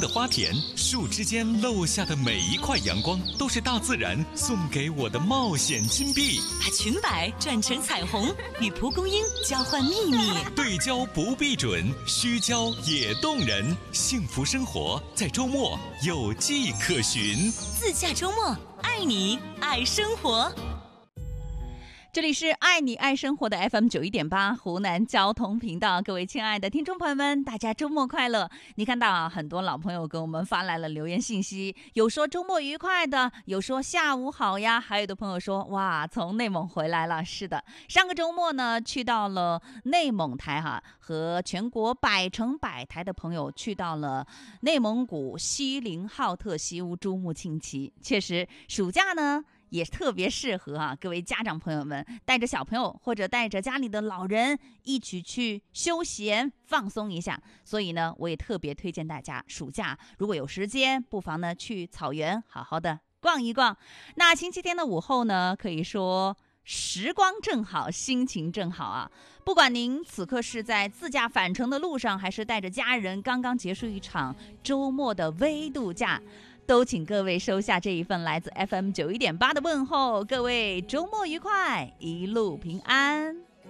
的花田，树枝间漏下的每一块阳光，都是大自然送给我的冒险金币。 把裙摆转成彩虹，与蒲公英交换秘密。 对焦不必准，虚焦也动人。幸福生活在周末有迹可循。 自驾周末，爱你爱生活。 这里是爱你爱生活的 FM91.8 湖南交通频道，各位亲爱的听众朋友们，大家周末快乐！你看到很多老朋友给我们发来了留言信息，有说周末愉快的，有说下午好呀，还有的朋友说哇，从内蒙回来了。是的，上个周末呢，去到了内蒙台和全国百城百台的朋友去到了内蒙古锡林浩特西乌珠穆沁旗。确实，暑假呢也特别适合各位家长朋友们带着小朋友或者带着家里的老人一起去休闲放松一下。所以呢，我也特别推荐大家暑假如果有时间，不妨呢去草原好好的逛一逛。那星期天的午后呢，可以说时光正好，心情正好啊！不管您此刻是在自驾返程的路上，还是带着家人刚刚结束一场周末的微度假，都请各位收下这一份来自 FM91.8 的问候。各位周末愉快，一路平安。